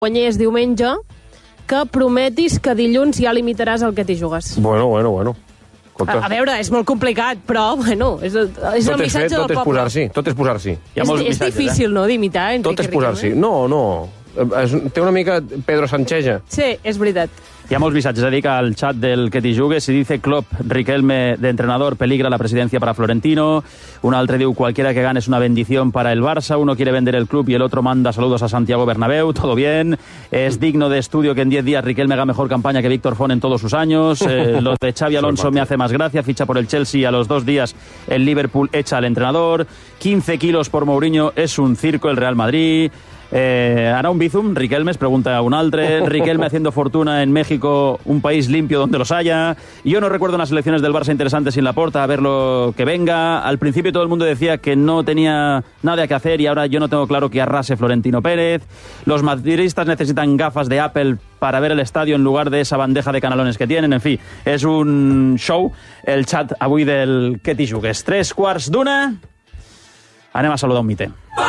guanyés diumenge, que prometis que dilluns ja limitaràs el que t'hi jugues. Bueno. A veure, és molt complicat, però, bueno, és el missatge del poble. Tot és posar-s'hi. És difícil, no, d'imitar, Enrique? Tot és posar-s'hi. No. Té una mica Pedro Sancheja. Sí, és veritat. Hi ha molts missatges, dic al chat del que t'hi jugues. Si dice Klopp, Riquelme de entrenador, peligra la presidencia para Florentino. Un altre diu, cualquiera que gane es una bendición para el Barça. Uno quiere vender el club y el otro manda saludos a Santiago Bernabéu. Todo bien. Es digno de estudio que en 10 días Riquelme haga mejor campaña que Víctor Font en todos sus años. Lo de Xavi Alonso me hace más gracia. Ficha por el Chelsea, a los 2 días el Liverpool echa al entrenador. 15 kilos por Mourinho, es un circo el Real Madrid. Hará un bizum, Riquelme, pregunta a un altre. Riquelme haciendo fortuna en México, un país limpio donde los haya. Yo no recuerdo unas elecciones del Barça interesantes sin Laporta, a ver lo que venga. Al principio todo el mundo decía que no tenía nada que hacer y ahora yo no tengo claro que arrase Florentino Pérez. Los madridistas necesitan gafas de Apple para ver el estadio en lugar de esa bandeja de canalones que tienen. En fi, és un show el chat avui del que t'hi jugues. 3:15. Anem a saludar un mite.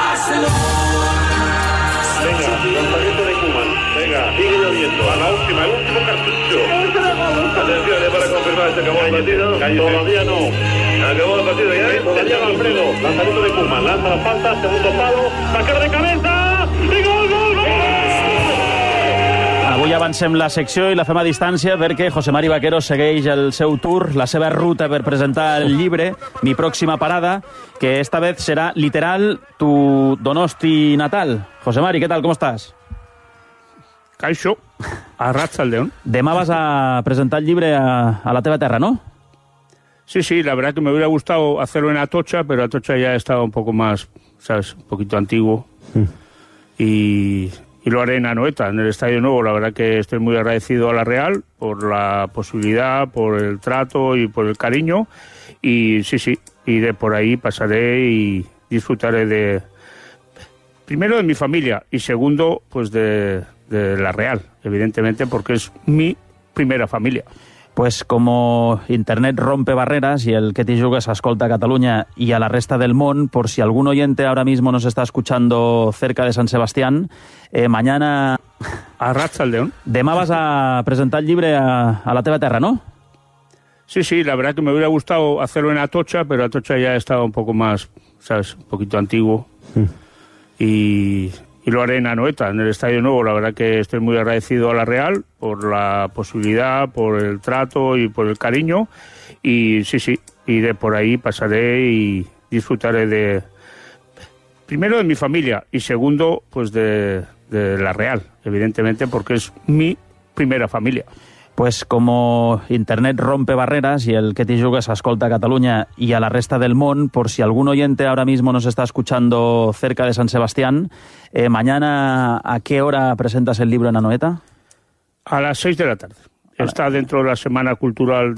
Lanzamiento de Koeman. Venga, sigue lloviendo. A la última, el último cartucho. Atención, para confirmar, se acabó el partido. Todavía no. Acabó el partido ya. Santiago Alfredo. Lanzamiento de Koeman. Lanza la falta, segundo palo. Sacar de cabeza. Y gol, gol, gol. Avui avancem la secció i la fem a distància perquè José Mari Vaquero segueix el seu tour, la seva ruta per presentar el llibre Mi próxima parada, que esta vez serà literal tu Donosti natal. José Mari, ¿qué tal? ¿Cómo estás? Caixo, arratsaldeon. Demà vas a presentar el llibre a la teva terra, ¿no? Sí, la verdad que me hubiera gustado hacerlo en Atocha, pero Atocha ya estaba un poco más, ¿sabes? Un poquito antiguo. Y lo haré en Anoeta, en el Estadio Nuevo. La verdad que estoy muy agradecido a la Real por la posibilidad, por el trato y por el cariño. Y sí, y de por ahí pasaré y disfrutaré de, primero, de mi familia y segundo, pues de la Real, evidentemente, porque es mi primera familia. Pues como Internet rompe barreras y el que t'hi jugues escolta a Cataluña y a la resta del món, por si algún oyente ahora mismo nos está escuchando cerca de San Sebastián, mañana... Arratsaldeon. Demà vas a presentar el llibre a la teva terra, ¿no? Sí, la verdad que me hubiera gustado hacerlo en Atocha, pero Atocha ya estaba un poco más, ¿sabes? Un poquito antiguo. Y lo haré en Anoeta, en el Estadio Nuevo. La verdad que estoy muy agradecido a la Real por la posibilidad, por el trato y por el cariño. Y sí, y de por ahí pasaré y disfrutaré de, primero, de mi familia y segundo, pues de la Real, evidentemente, porque es mi primera familia. Pues como Internet rompe barreras y el que t'hi jugues escolta a Cataluña y a la resta del món, por si algún oyente ahora mismo nos está escuchando cerca de San Sebastián, mañana, ¿a qué hora presentas el libro en Anoeta? A las 6 de la tarde. Está dentro de la Semana Cultural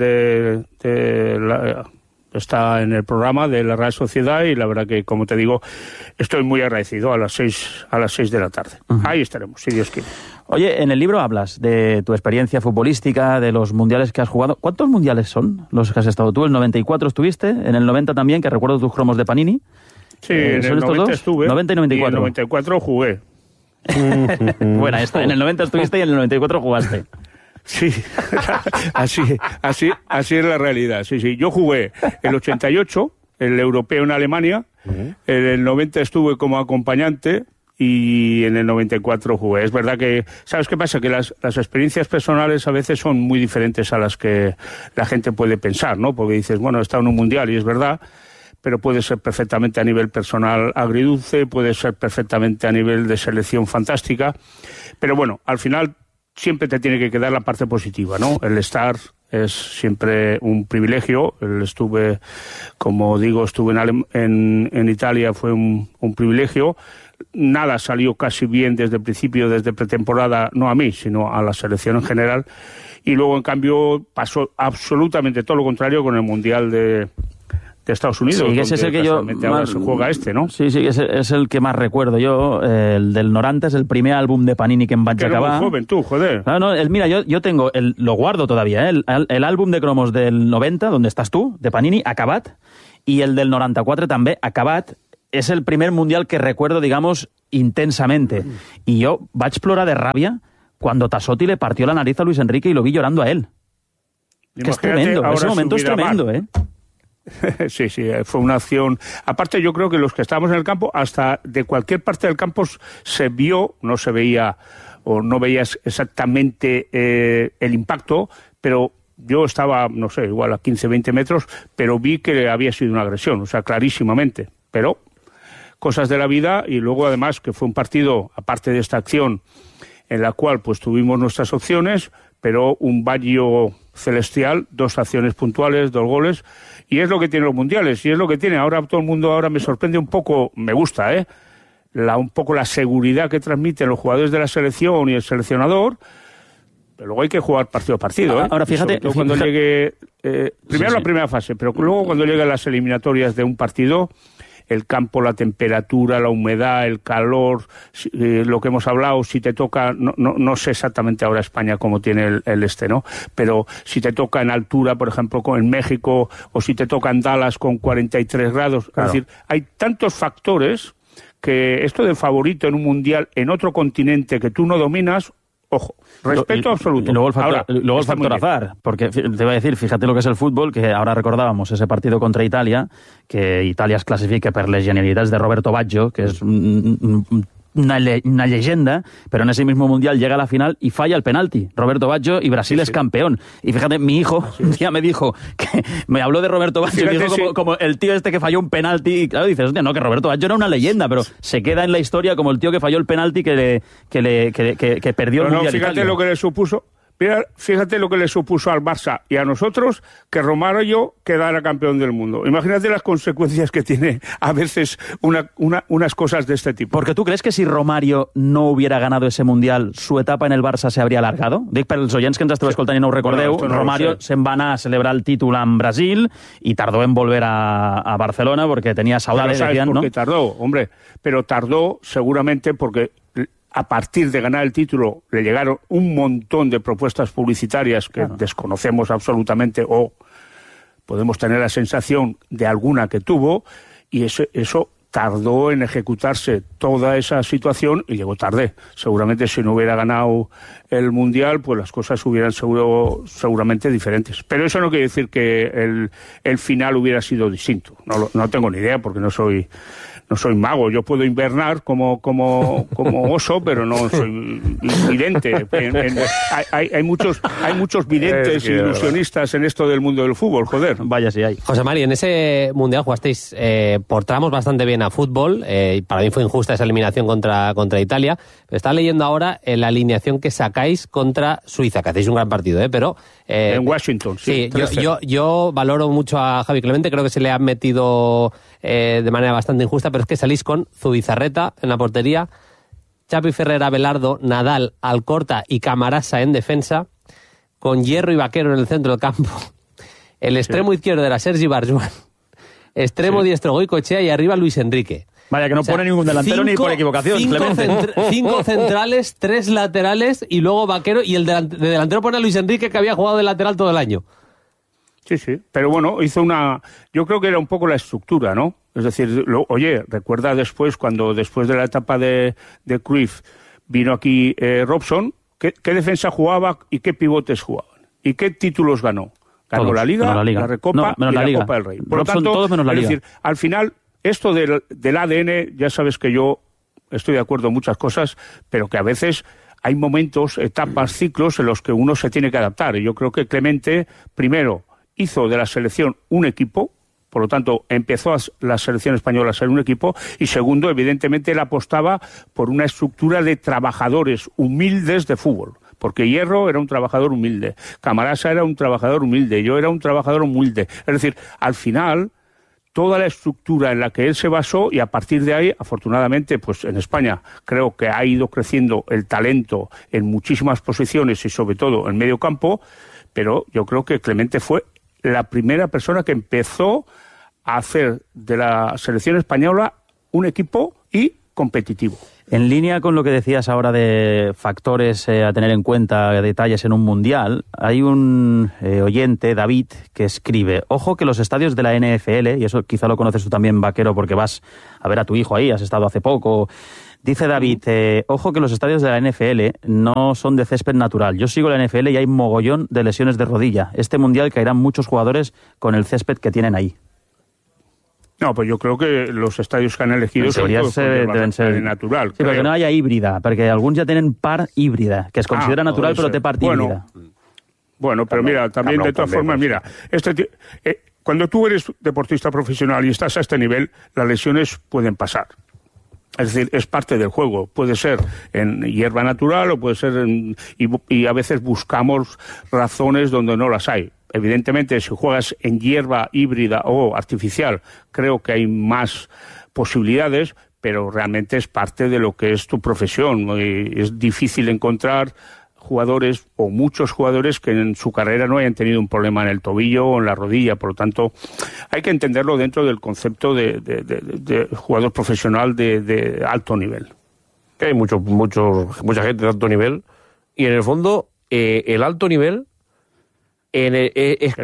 está en el programa de la Real Sociedad y la verdad que, como te digo, estoy muy agradecido a las 6 de la tarde. Ahí estaremos, si Dios quiere. Oye, en el libro hablas de tu experiencia futbolística, de los mundiales que has jugado. ¿Cuántos mundiales son los que has estado tú? ¿El 94 estuviste? ¿En el 90 también, que recuerdo tus cromos de Panini? Sí, en el 90 estuve. 90 y 94. Y en el 94 jugué. Buena esta. En el 90 estuviste y en el 94 jugaste. Sí, así es la realidad. Sí, yo jugué el 88, el europeo en Alemania, en el 90 estuve como acompañante y en el 94 jugué. Es verdad que, ¿sabes qué pasa? Que las experiencias personales a veces son muy diferentes a las que la gente puede pensar, ¿no? Porque dices, bueno, he estado en un mundial y es verdad, pero puede ser perfectamente a nivel personal agridulce, puede ser perfectamente a nivel de selección fantástica, pero bueno, al final siempre te tiene que quedar la parte positiva, ¿no? El estar es siempre un privilegio. Como digo, estuve en Italia, fue un privilegio. Nada salió casi bien desde el principio, desde pretemporada, no a mí, sino a la selección en general. Y luego, en cambio, pasó absolutamente todo lo contrario con el Mundial de Estados Unidos. Sí, ese es el que yo ahora se juega ¿no? Sí, es el que más recuerdo yo. El del 90 és el primer àlbum de Panini que em vaig acabar. Muy joven tú, joder. No, mira, yo tengo, lo guardo todavía, el álbum de cromos del 90, donde estás tú, de Panini, acabat, y el del 94 també, acabat. és el primer Mundial que recuerdo, digamos, intensamente. Y yo vaig plorar de rabia cuando Tassotti le partió la nariz a Luis Enrique y lo vi llorando a él. Que es tremendo, ese momento es tremendo, ¿eh? Sí, fue una acción. Aparte, yo creo que los que estábamos en el campo, hasta de cualquier parte del campo se vio, no se veía o no veías exactamente el impacto, pero yo estaba, no sé, igual a 15, 20 metros, pero vi que había sido una agresión, o sea, clarísimamente. Pero cosas de la vida, y luego además que fue un partido, aparte de esta acción, en la cual pues tuvimos nuestras opciones, pero un Baggio celestial, 2 acciones puntuales, 2 goles, y es lo que tienen los mundiales, y es lo que tiene. Ahora todo el mundo ahora me sorprende un poco, me gusta, un poco la seguridad que transmiten los jugadores de la selección y el seleccionador, pero luego hay que jugar partido a partido. Ahora fíjate, cuando llegue, primero la primera fase, pero luego cuando lleguen las eliminatorias de un partido, el campo, la temperatura, la humedad, el calor, lo que hemos hablado, si te toca, no sé exactamente ahora España cómo tiene el ¿no? Pero si te toca en altura, por ejemplo, en México, o si te toca en Dallas con 43 grados, claro. Es decir, hay tantos factores que esto de favorito en un mundial en otro continente que tú no dominas, ojo, respeto absoluto. Y luego el factor azar, porque te voy a decir, fíjate lo que es el fútbol, que ahora recordábamos ese partido contra Italia, que Italia es clasifica per les genialitats de Roberto Baggio, que es una leyenda, pero en ese mismo mundial llega a la final y falla el penalti. Roberto Baggio, y Brasil es campeón. Y fíjate, mi hijo un día me dijo, que me habló de Roberto Baggio, y dijo como el tío este que falló un penalti, y claro, dices, hostia, no, que Roberto Baggio era una leyenda, pero se queda en la historia como el tío que falló el penalti que perdió el mundial. Fíjate Italia. Lo que le supuso. Fíjate lo que le supuso al Barça y a nosotros que Romario quedara campeón del mundo. Imagínate las consecuencias que tiene a veces unas cosas de este tipo. Porque tú crees que si Romario no hubiera ganado ese Mundial, su etapa en el Barça se habría alargado? Dic per als oients que ens esteu escoltant i no ho recordeu, no Romario se'n va anar a celebrar el títol en Brasil y tardó en volver a Barcelona porque tenía saudades, decían, ¿no? Porque tardó, hombre, pero tardó seguramente porque a partir de ganar el título le llegaron un montón de propuestas publicitarias que desconocemos absolutamente o podemos tener la sensación de alguna que tuvo, y eso tardó en ejecutarse toda esa situación y llegó tarde. Seguramente si no hubiera ganado el Mundial, pues las cosas hubieran sido seguramente diferentes. Pero eso no quiere decir que el final hubiera sido distinto. No tengo ni idea porque no soy mago. Yo puedo invernar como oso, pero no soy vidente. Hay muchos videntes y ilusionistas en esto del mundo del fútbol, joder. Vaya si hay. José Mari, en ese Mundial jugasteis por tramos bastante bien a fútbol. Y para mí fue injusta esa eliminación contra Italia. Pero estaba leyendo ahora la alineación que sacáis contra Suiza, que hacéis un gran partido, pero... en Washington, sí. Yo valoro mucho a Javi Clemente, creo que se le ha metido de manera bastante injusta, pero es que salís con Zubizarreta en la portería, Xavi Ferrer, Abelardo, Nadal, Alcorta y Camarasa en defensa, con Hierro y Vaquero en el centro del campo. El extremo izquierdo era Sergi Barjuan, extremo diestro Goicoechea y arriba Luis Enrique. Vaya, que no pone ningún delantero ni por equivocación, Clemente. 5 centrales, 3 laterales y luego Vaquero, y el de delantero pone a Luis Enrique, que había jugado de lateral todo el año. Sí, pero bueno, yo creo que era un poco la estructura, ¿no? Es decir, recuerda después de la etapa de Cruyff, vino aquí Robson, ¿qué defensa jugaba y qué pivotes jugaban? ¿Y qué títulos ganó? Ganó la Liga, la Recopa y la Copa del Rey. Por lo tanto, todos menos la Liga. Es decir, al final, esto del ADN, ya sabes que yo estoy de acuerdo en muchas cosas, pero que a veces hay momentos, etapas, ciclos en los que uno se tiene que adaptar. Y yo creo que Clemente, primero, hizo de la selección un equipo, por lo tanto empezó la selección española a ser un equipo, y segundo, evidentemente él apostaba por una estructura de trabajadores humildes de fútbol, porque Hierro era un trabajador humilde, Camarasa era un trabajador humilde, yo era un trabajador humilde. Es decir, al final, toda la estructura en la que él se basó, y a partir de ahí, afortunadamente, pues en España creo que ha ido creciendo el talento en muchísimas posiciones y sobre todo en medio campo, pero yo creo que Clemente fue la primera persona que empezó a hacer de la selección española un equipo y competitivo. En línea con lo que decías ahora de factores a tener en cuenta, detalles en un mundial, hay un oyente, David, que escribe: ojo que los estadios de la NFL, y eso quizá lo conoces tú también, Vaquero, porque vas a ver a tu hijo ahí, has estado hace poco. Dice David, ojo que los estadios de la NFL no son de césped natural. Yo sigo la NFL y hay mogollón de lesiones de rodilla. Este mundial caerán muchos jugadores con el césped que tienen ahí. No, pues yo creo que los estadios que han elegido deben ser natural. Sí, pero que no haya híbrida, porque algunos ya tienen par híbrida, que es considera natural, pero té part híbrida. Bueno, pero mira, también de todas formas, mira, cuando tú eres deportista profesional y estás a este nivel, las lesiones pueden pasar. Es decir, es parte del juego. Puede ser en hierba natural o puede ser y a veces buscamos razones donde no las hay. Evidentemente, si juegas en hierba híbrida o artificial, creo que hay más posibilidades, pero realmente es parte de lo que es tu profesión. Es difícil encontrar jugadores o muchos jugadores que en su carrera no hayan tenido un problema en el tobillo o en la rodilla. Por lo tanto, hay que entenderlo dentro del concepto de jugador profesional de alto nivel. Que hay mucha gente de alto nivel y en el fondo el alto nivel es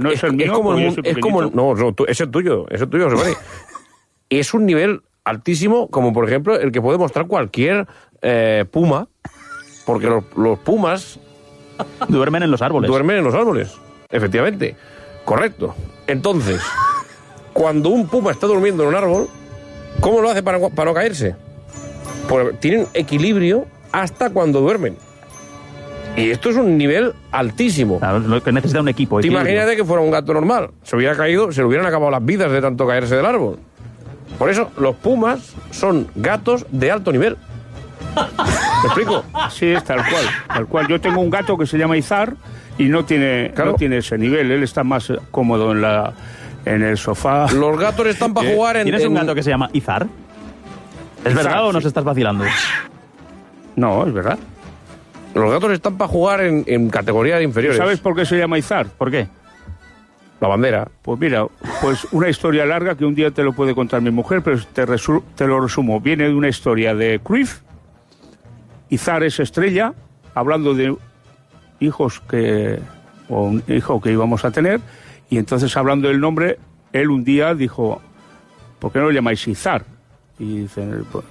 el tuyo, José Mari. Es un nivel altísimo, como por ejemplo el que puede mostrar cualquier puma, porque los pumas duermen en los árboles. Duermen en los árboles, efectivamente. Correcto. Entonces, cuando un puma está durmiendo en un árbol, ¿cómo lo hace para no caerse? Pues tienen equilibrio hasta cuando duermen. Y esto es un nivel altísimo. Claro, lo que necesita un equipo. Imagínate que fuera un gato normal. Se hubiera caído, se le hubieran acabado las vidas de tanto caerse del árbol. Por eso, los pumas son gatos de alto nivel. ¿Me explico? Sí, es tal cual. Yo tengo un gato que se llama Izar y no tiene ese nivel. Él está más cómodo en el sofá. Los gatos están para jugar en... ¿Tienes un gato que se llama Izar? ¿Es verdad o nos estás vacilando? No, es verdad. Los gatos están para jugar en categorías inferiores. ¿Sabes por qué se llama Izar? ¿Por qué? La bandera. Pues mira, una historia larga que un día te lo puede contar mi mujer, pero te lo resumo. Viene de una historia de Cruyff. Izar es estrella, hablando de un hijo que íbamos a tener, y entonces hablando del nombre, él un día dijo, ¿por qué no lo llamáis Izar? Y dice,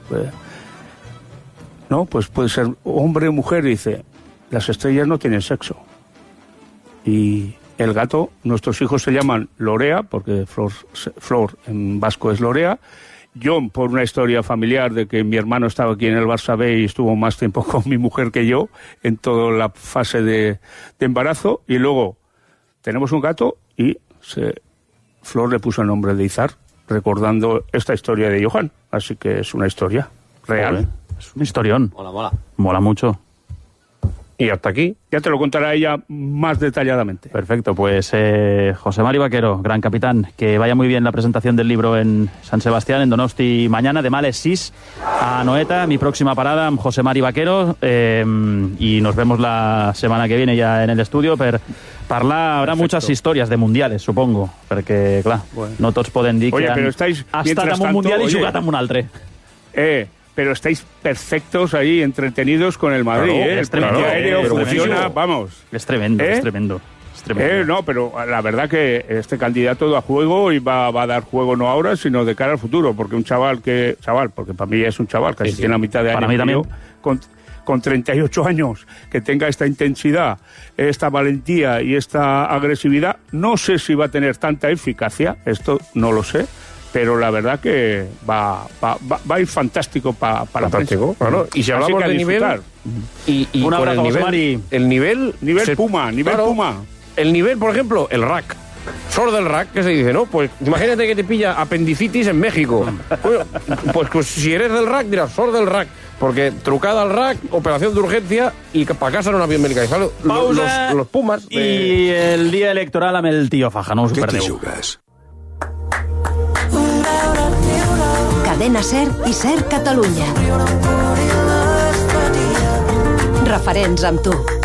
no, pues puede ser hombre o mujer, y dice, las estrellas no tienen sexo. Y el gato, nuestros hijos se llaman Lorea, porque Flor en vasco es Lorea. John, por una historia familiar de que mi hermano estaba aquí en el Barça B y estuvo más tiempo con mi mujer que yo en toda la fase de embarazo. Y luego tenemos un gato y Flor le puso el nombre de Izar, recordando esta historia de Johan. Así que es una historia real. Joder, es un historión. Mola. Mola mucho. Y hasta aquí. Ya te lo contará ella más detalladamente. Perfecto, pues José Mari Vaquero, gran capitán, que vaya muy bien la presentación del libro en San Sebastián, en Donosti, mañana, de Males 6 a Noeta, mi próxima parada, amb José Mari Vaquero, y nos vemos la semana que viene ya en el estudio per parlar. Habrá muchas historias de mundiales, supongo, perquè, clar, no tots poden dir que han estat en un mundial i jugat en un altre. Pero estáis perfectos ahí, entretenidos con el Madrid, claro, ¿eh? Es tremendo. El aéreo funciona, vamos. Es tremendo, es tremendo. No, pero la verdad que este candidato da juego y va a dar juego no ahora, sino de cara al futuro, porque un chaval, porque para mí es un chaval, casi tiene la mitad de años. Para mí también. Con 38 años, que tenga esta intensidad, esta valentía y esta agresividad, no sé si va a tener tanta eficacia, esto no lo sé, pero la verdad que va a ir fantástico para la prensa. Claro. Y si hablamos de nivel y con el nivel Puma. El nivel, por ejemplo, el rack. Sor del rack, que se dice, ¿no? Pues imagínate que te pilla apendicitis en México. Pues si eres del rack, dirás sor del rack. Porque trucada al rack, operación de urgencia y para casa no una bien medicalizado. Los Pumas. Y el día electoral amb el tío Faja, no us ho perdeu. Cadena SER i SER Catalunya. Referents amb tu.